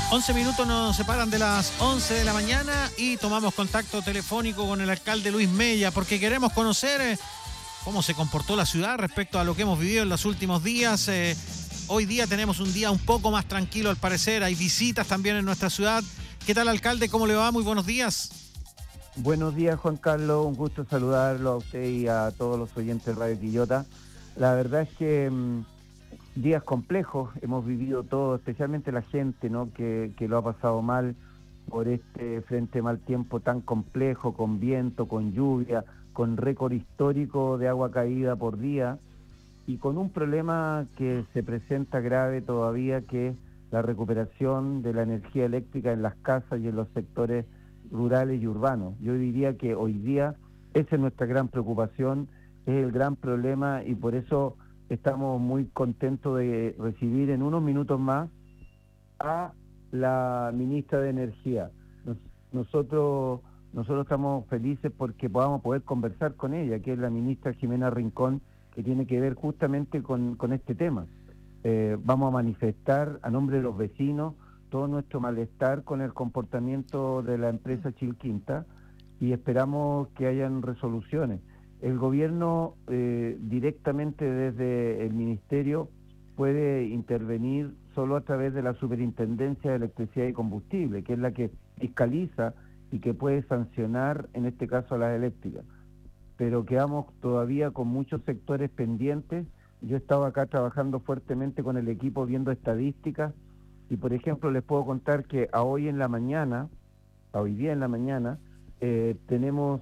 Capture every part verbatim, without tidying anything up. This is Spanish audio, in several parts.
once minutos nos separan de las once de la mañana y tomamos contacto telefónico con el alcalde Luis Mella porque queremos conocer eh, cómo se comportó la ciudad respecto a lo que hemos vivido en los últimos días. Eh, hoy día tenemos un día un poco más tranquilo al parecer, hay visitas también en nuestra ciudad. ¿Qué tal, alcalde? ¿Cómo le va? Muy buenos días. Buenos días, Juan Carlos, un gusto saludarlo a usted y a todos los oyentes de Radio Quillota. La verdad es que mmm, días complejos hemos vivido todos, especialmente la gente, ¿no? que, que lo ha pasado mal por este frente mal tiempo tan complejo, con viento, con lluvia, con récord histórico de agua caída por día y con un problema que se presenta grave todavía, que es la recuperación de la energía eléctrica en las casas y en los sectores rurales y urbanos. Yo diría que hoy día esa es nuestra gran preocupación, es el gran problema, y por eso estamos muy contentos de recibir en unos minutos más a la ministra de Energía. Nos, nosotros nosotros estamos felices porque podamos poder conversar con ella, que es la ministra Jimena Rincón, que tiene que ver justamente con, con este tema. Eh, vamos a manifestar a nombre de los vecinos todo nuestro malestar con el comportamiento de la empresa Chilquinta y esperamos que hayan resoluciones. El gobierno eh, directamente desde el ministerio puede intervenir solo a través de la Superintendencia de Electricidad y Combustible, que es la que fiscaliza y que puede sancionar, en este caso, a las eléctricas. Pero quedamos todavía con muchos sectores pendientes. Yo he estado acá trabajando fuertemente con el equipo viendo estadísticas y, por ejemplo, les puedo contar que a hoy en la mañana, a hoy día en la mañana, eh, tenemos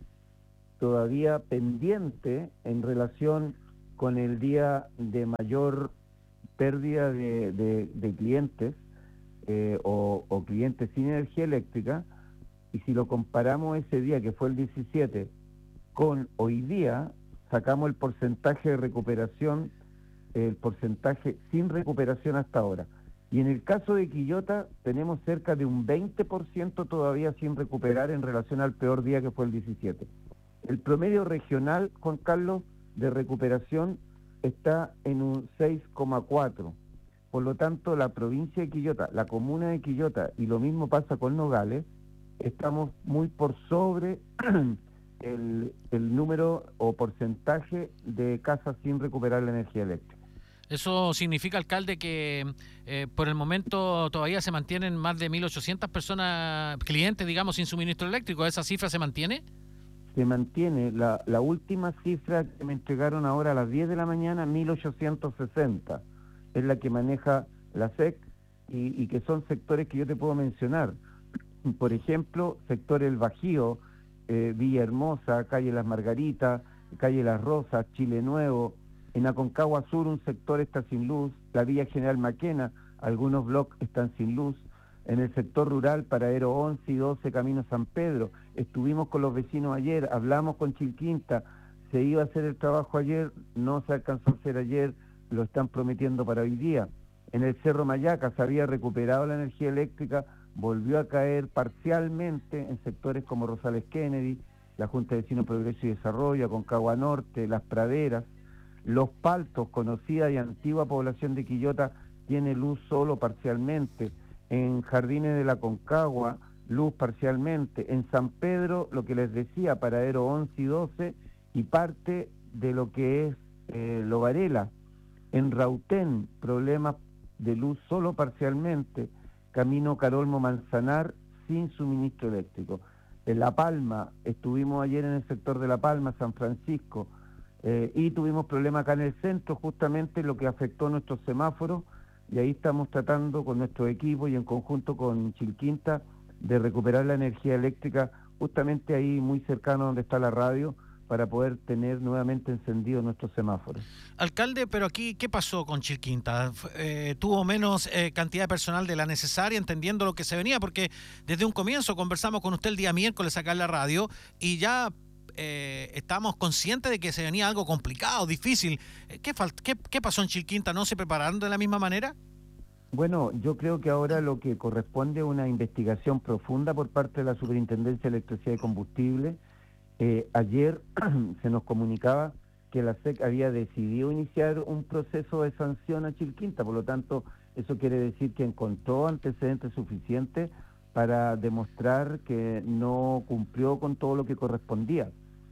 todavía pendiente en relación con el día de mayor pérdida de, de, de clientes eh, o, o clientes sin energía eléctrica, y si lo comparamos ese día, que fue el diecisiete, con hoy día, sacamos el porcentaje de recuperación, el porcentaje sin recuperación hasta ahora. Y en el caso de Quillota tenemos cerca de un veinte por ciento todavía sin recuperar en relación al peor día que fue el diecisiete. El promedio regional, Juan Carlos, de recuperación está en un seis coma cuatro. Por lo tanto, la provincia de Quillota, la comuna de Quillota, y lo mismo pasa con Nogales, estamos muy por sobre el, el número o porcentaje de casas sin recuperar la energía eléctrica. Eso significa, alcalde, que eh, por el momento todavía se mantienen más de mil ochocientas personas, clientes, digamos, sin suministro eléctrico. ¿Esa cifra se mantiene? Se mantiene. La, la última cifra que me entregaron ahora a las diez de la mañana, mil ochocientos sesenta, es la que maneja la S E C, y, y que son sectores que yo te puedo mencionar. Por ejemplo, sector El Bajío, eh, Villa Hermosa, calle Las Margaritas, calle Las Rosas, Chile Nuevo. En Aconcagua Sur un sector está sin luz, la Villa General Maquena, algunos bloques están sin luz. En el sector rural, Paradero once y doce, Camino San Pedro, estuvimos con los vecinos ayer, hablamos con Chilquinta, se iba a hacer el trabajo ayer, no se alcanzó a hacer ayer, lo están prometiendo para hoy día. En el Cerro Mayaca se había recuperado la energía eléctrica, volvió a caer parcialmente en sectores como Rosales Kennedy, la Junta de Vecinos Progreso y Desarrollo, Aconcagua Norte, Las Praderas. Los Paltos, conocida y antigua población de Quillota, tiene luz solo parcialmente. En Jardines de la Aconcagua, luz parcialmente. En San Pedro, lo que les decía, Paradero once y doce, y parte de lo que es eh, Lo Varela. En Rautén, problemas de luz solo parcialmente. Camino Carolmo Manzanar, sin suministro eléctrico. En La Palma, estuvimos ayer en el sector de La Palma, San Francisco, Eh, y tuvimos problemas acá en el centro, justamente lo que afectó nuestros semáforos, y ahí estamos tratando con nuestro equipo y en conjunto con Chilquinta de recuperar la energía eléctrica justamente ahí muy cercano donde está la radio, para poder tener nuevamente encendidos nuestros semáforos. Alcalde, pero aquí, ¿qué pasó con Chilquinta? Eh, ¿Tuvo menos eh, cantidad de personal de la necesaria, entendiendo lo que se venía? Porque desde un comienzo conversamos con usted el día miércoles acá en la radio y ya Eh, estamos conscientes de que se venía algo complicado, difícil. ¿Qué, qué, ¿Qué pasó en Chilquinta? ¿No se prepararon de la misma manera? Bueno, yo creo que ahora lo que corresponde es una investigación profunda por parte de la Superintendencia de Electricidad y Combustible. Eh, ayer se nos comunicaba que la S E C había decidido iniciar un proceso de sanción a Chilquinta, por lo tanto Eso quiere decir que encontró antecedentes suficientes para demostrar que no cumplió con todo lo que correspondía.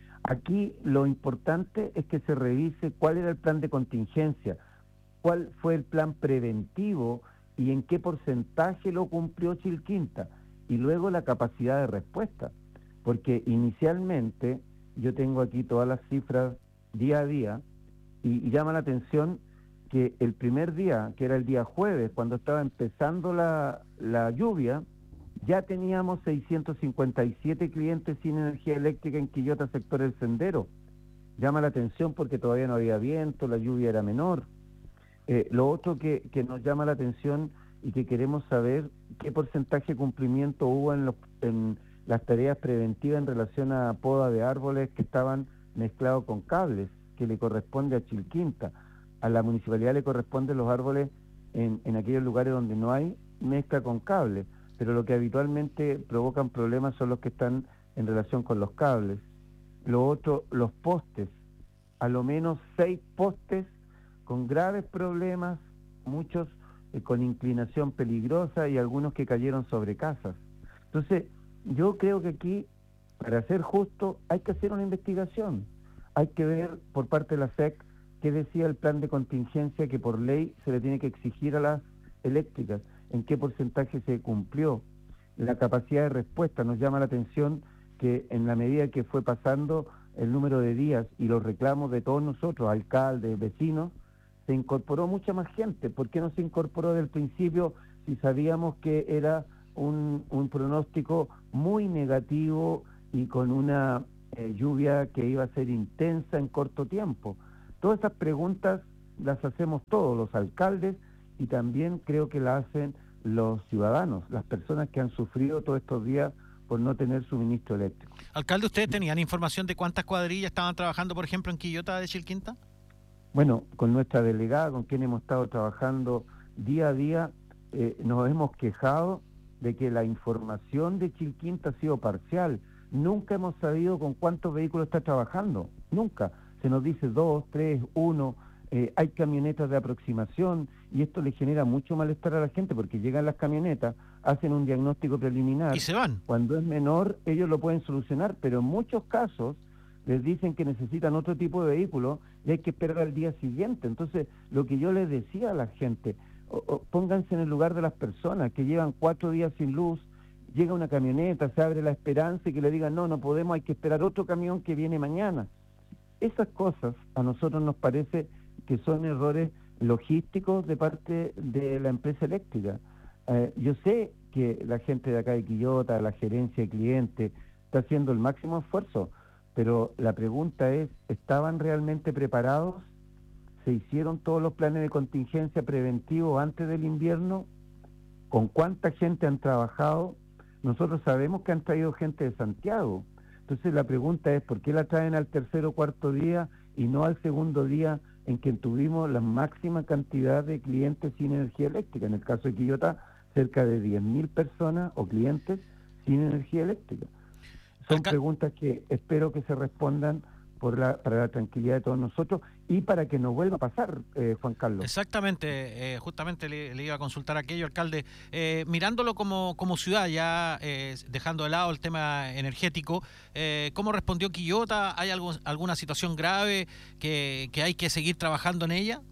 Aquí lo importante es que se revise cuál era el plan de contingencia, cuál fue el plan preventivo y en qué porcentaje lo cumplió Chilquinta, y luego la capacidad de respuesta, porque inicialmente yo tengo aquí todas las cifras día a día y, y llama la atención que el primer día, que era el día jueves, cuando estaba empezando la, la lluvia, ya teníamos seiscientos cincuenta y siete clientes sin energía eléctrica en Quillota, sector El Sendero. Llama la atención porque todavía no había viento, la lluvia era menor. Eh, lo otro que, que nos llama la atención y que queremos saber qué porcentaje de cumplimiento hubo en, los, en las tareas preventivas en relación a poda de árboles que estaban mezclados con cables, que le corresponde a Chilquinta. A la municipalidad le corresponden los árboles en, en aquellos lugares donde no hay mezcla con cables, pero lo que habitualmente provocan problemas son los que están en relación con los cables. Lo otro, los postes, a lo menos seis postes con graves problemas, muchos eh, con inclinación peligrosa y algunos que cayeron sobre casas. Entonces, yo creo que aquí, para ser justo, hay que hacer una investigación. Hay que ver por parte de la S E C qué decía el plan de contingencia que por ley se le tiene que exigir a las eléctricas, en qué porcentaje se cumplió, la capacidad de respuesta. Nos llama la atención que en la medida que fue pasando el número de días y los reclamos de todos nosotros, alcaldes, vecinos, se incorporó mucha más gente. ¿Por qué no se incorporó desde el principio si sabíamos que era un, un pronóstico muy negativo y con una eh, lluvia que iba a ser intensa en corto tiempo? Todas esas preguntas las hacemos todos, los alcaldes, y también creo que las hacen los ciudadanos, las personas que han sufrido todos estos días por no tener suministro eléctrico. Alcalde, ¿ustedes tenían información de cuántas cuadrillas estaban trabajando, por ejemplo, en Quillota de Chilquinta? Bueno, con nuestra delegada, con quien hemos estado trabajando día a día, eh, nos hemos quejado de que la información de Chilquinta ha sido parcial. Nunca hemos sabido con cuántos vehículos está trabajando, nunca. Se nos dice dos, tres, uno, eh, hay camionetas de aproximación, y esto le genera mucho malestar a la gente porque llegan las camionetas, hacen un diagnóstico preliminar y se van. Cuando es menor ellos lo pueden solucionar, pero en muchos casos les dicen que necesitan otro tipo de vehículo y hay que esperar al día siguiente. Entonces, lo que yo les decía a la gente, o, o, pónganse en el lugar de las personas que llevan cuatro días sin luz, llega una camioneta, se abre la esperanza y que le digan, no, no podemos, hay que esperar otro camión que viene mañana. Esas cosas a nosotros nos parece que son errores logísticos de parte de la empresa eléctrica. Eh, yo sé que la gente de acá de Quillota, la gerencia de clientes, está haciendo el máximo esfuerzo, pero la pregunta es, ¿estaban realmente preparados? ¿Se hicieron todos los planes de contingencia preventivos antes del invierno? ¿Con cuánta gente han trabajado? Nosotros sabemos que han traído gente de Santiago. Entonces la pregunta es, ¿por qué la traen al tercer o cuarto día y no al segundo día en que tuvimos la máxima cantidad de clientes sin energía eléctrica? En el caso de Quillota, cerca de diez mil personas o clientes sin energía eléctrica. Son Alca... preguntas que espero que se respondan por la, para la tranquilidad de todos nosotros y para que no vuelva a pasar, eh, Juan Carlos. Exactamente, eh, justamente le, le iba a consultar aquello, alcalde. Eh, mirándolo como, como ciudad, ya eh, dejando de lado el tema energético, eh, ¿cómo respondió Quillota? ¿Hay algo, alguna situación grave que, que hay que seguir trabajando en ella?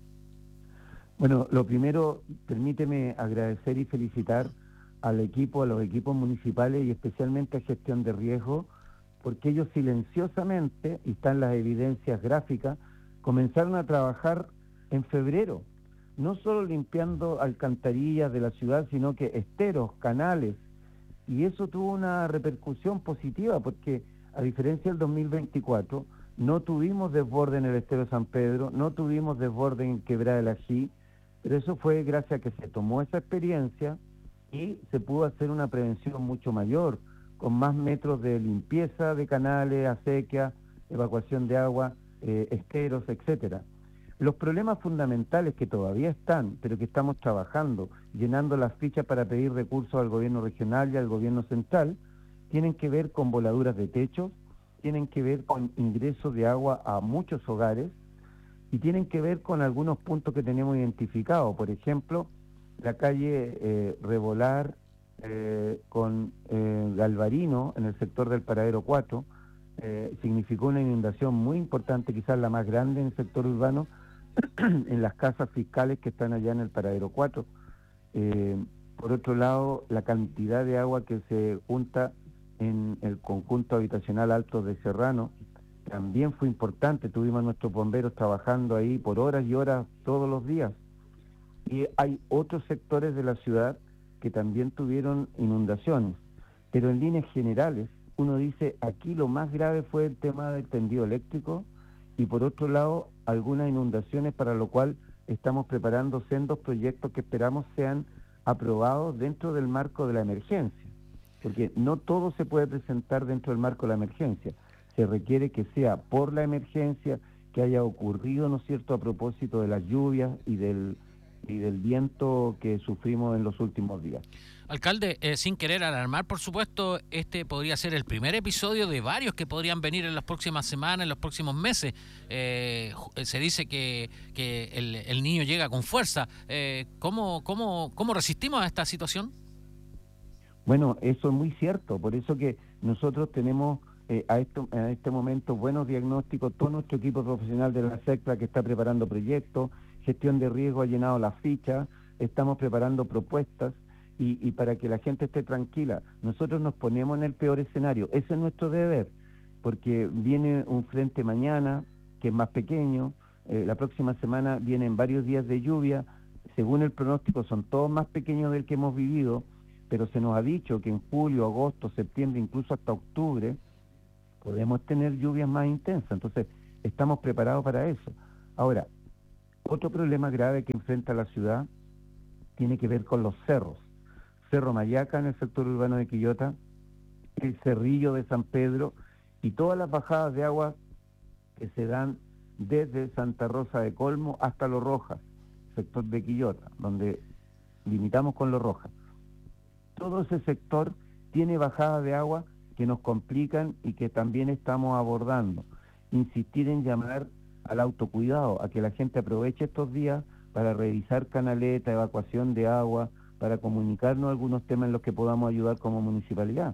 Bueno, lo primero, permíteme agradecer y felicitar al equipo, a los equipos municipales y especialmente a Gestión de Riesgo, porque ellos silenciosamente, y están las evidencias gráficas, comenzaron a trabajar en febrero, no solo limpiando alcantarillas de la ciudad, sino que esteros, canales, y eso tuvo una repercusión positiva, porque a diferencia del dos mil veinticuatro, no tuvimos desborde en el estero San Pedro, no tuvimos desborde en Quebrada del Ají, pero eso fue gracias a que se tomó esa experiencia y se pudo hacer una prevención mucho mayor, con más metros de limpieza de canales, acequia, evacuación de agua, eh, esteros, etcétera. Los problemas fundamentales que todavía están, pero que estamos trabajando, llenando las fichas para pedir recursos al gobierno regional y al gobierno central, tienen que ver con voladuras de techos, tienen que ver con ingresos de agua a muchos hogares y tienen que ver con algunos puntos que tenemos identificados. Por ejemplo, la calle eh, Revolar eh, con eh, Galvarino en el sector del Paradero cuatro, eh, significó una inundación muy importante, quizás la más grande en el sector urbano, en las casas fiscales que están allá en el Paradero cuatro. Eh, por otro lado, la cantidad de agua que se junta en el conjunto habitacional Alto de Serrano también fue importante. Tuvimos a nuestros bomberos trabajando ahí por horas y horas todos los días. Y hay otros sectores de la ciudad que también tuvieron inundaciones. Pero en líneas generales, uno dice, aquí lo más grave fue el tema del tendido eléctrico y por otro lado, algunas inundaciones para lo cual estamos preparando sendos proyectos que esperamos sean aprobados dentro del marco de la emergencia. Porque no todo se puede presentar dentro del marco de la emergencia. Se requiere que sea por la emergencia, que haya ocurrido, ¿no es cierto?, a propósito de las lluvias y del y del viento que sufrimos en los últimos días. Alcalde, eh, sin querer alarmar, por supuesto, este podría ser el primer episodio de varios que podrían venir en las próximas semanas, en los próximos meses. Eh, se dice que, que el, el niño llega con fuerza. Eh, ¿cómo, cómo, ¿Cómo resistimos a esta situación? Bueno, eso es muy cierto, por eso que nosotros tenemos eh, a, esto, a este momento buenos diagnósticos, todo nuestro equipo profesional de la SECPLA que está preparando proyectos, gestión de riesgo ha llenado las fichas, estamos preparando propuestas y, y para que la gente esté tranquila, nosotros nos ponemos en el peor escenario, ese es nuestro deber, porque viene un frente mañana que es más pequeño, eh, la próxima semana vienen varios días de lluvia, según el pronóstico son todos más pequeños del que hemos vivido, pero se nos ha dicho que en julio, agosto, septiembre, incluso hasta octubre, podemos tener lluvias más intensas, entonces estamos preparados para eso. Ahora, otro problema grave que enfrenta la ciudad tiene que ver con los cerros. Cerro Mayaca en el sector urbano de Quillota, el Cerrillo de San Pedro y todas las bajadas de agua que se dan desde Santa Rosa de Colmo hasta Los Rojas, sector de Quillota, donde limitamos con Los Rojas. Todo ese sector tiene bajadas de agua que nos complican y que también estamos abordando. Insistir en llamar al autocuidado, a que la gente aproveche estos días para revisar canaletas, evacuación de agua, para comunicarnos algunos temas en los que podamos ayudar como municipalidad.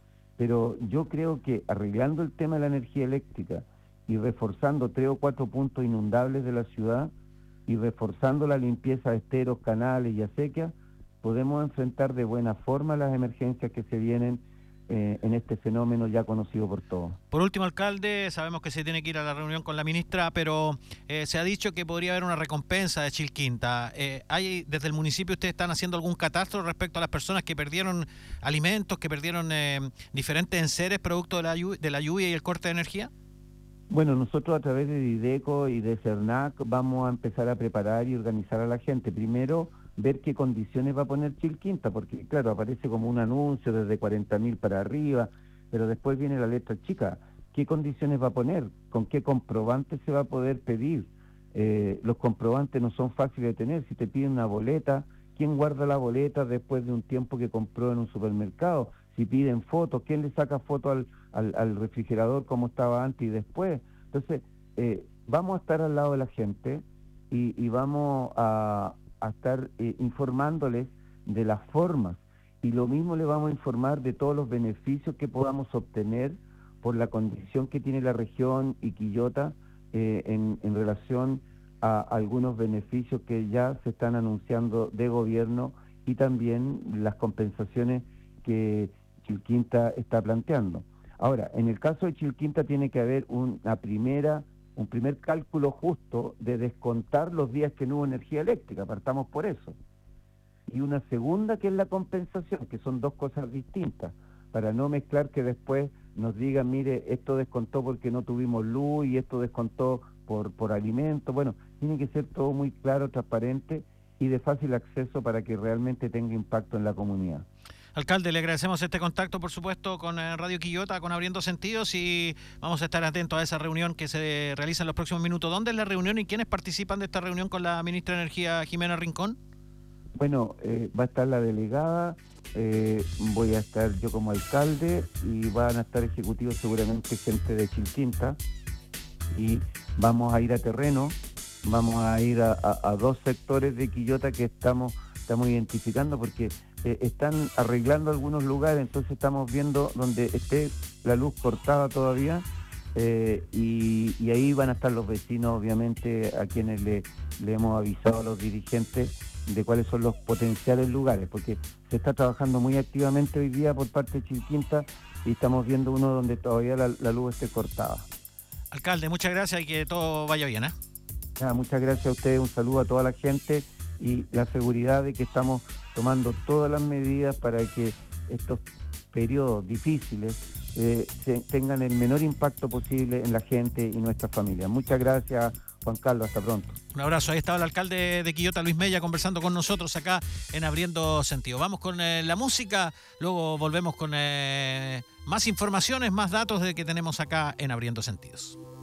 Pero yo creo que arreglando el tema de la energía eléctrica y reforzando tres o cuatro puntos inundables de la ciudad y reforzando la limpieza de esteros, canales y acequias, podemos enfrentar de buena forma las emergencias que se vienen Eh, en este fenómeno ya conocido por todos. Por último, alcalde, sabemos que se tiene que ir a la reunión con la ministra, pero eh, se ha dicho que podría haber una recompensa de Chilquinta. Eh, ¿hay, desde el municipio ustedes están haciendo algún catastro respecto a las personas que perdieron alimentos, que perdieron eh, diferentes enseres producto de la, lluv- de la lluvia y el corte de energía? Bueno, nosotros a través de Dideco y de CERNAC vamos a empezar a preparar y organizar a la gente. Primero, ver qué condiciones va a poner Chilquinta, porque claro, aparece como un anuncio desde cuarenta mil para arriba, pero después viene la letra chica. ¿Qué condiciones va a poner? ¿Con qué comprobante se va a poder pedir? Eh, los comprobantes no son fáciles de tener. Si te piden una boleta, ¿quién guarda la boleta después de un tiempo que compró en un supermercado? Si piden fotos, ¿quién le saca fotos al, al, al refrigerador como estaba antes y después? Entonces, eh, vamos a estar al lado de la gente y, y vamos a, a estar eh, informándoles de las formas. Y lo mismo le vamos a informar de todos los beneficios que podamos obtener por la condición que tiene la región y Quillota eh, en, en relación a algunos beneficios que ya se están anunciando de gobierno y también las compensaciones que Chilquinta está planteando. Ahora, en el caso de Chilquinta tiene que haber una primera, un primer cálculo justo de descontar los días que no hubo energía eléctrica, partamos por eso. Y una segunda que es la compensación, que son dos cosas distintas, para no mezclar que después nos digan, mire, esto descontó porque no tuvimos luz y esto descontó por, por alimento. Bueno, tiene que ser todo muy claro, transparente y de fácil acceso para que realmente tenga impacto en la comunidad. Alcalde, le agradecemos este contacto, por supuesto, con Radio Quillota, con Abriendo Sentidos, y vamos a estar atentos a esa reunión que se realiza en los próximos minutos. ¿Dónde es la reunión y quiénes participan de esta reunión con la ministra de Energía, Jimena Rincón? Bueno, eh, va a estar la delegada, eh, voy a estar yo como alcalde y van a estar ejecutivos seguramente gente de Chilquinta y vamos a ir a terreno, vamos a ir a, a, a dos sectores de Quillota que estamos estamos identificando porque eh, están arreglando algunos lugares, entonces estamos viendo donde esté la luz cortada todavía. Eh, y, y ahí van a estar los vecinos, obviamente, a quienes le, le hemos avisado a los dirigentes de cuáles son los potenciales lugares, porque se está trabajando muy activamente hoy día por parte de Chilquinta y estamos viendo uno donde todavía la, la luz esté cortada. Alcalde, muchas gracias y que todo vaya bien, ¿eh? Nada, muchas gracias a ustedes, un saludo a toda la gente y la seguridad de que estamos tomando todas las medidas para que estos periodos difíciles eh, se, tengan el menor impacto posible en la gente y nuestras familias. Muchas gracias, Juan Carlos, hasta pronto. Un abrazo, ahí estaba el alcalde de Quillota, Luis Mella, conversando con nosotros acá en Abriendo Sentido. Vamos con eh, la música, luego volvemos con eh, más informaciones, más datos de que tenemos acá en Abriendo Sentidos.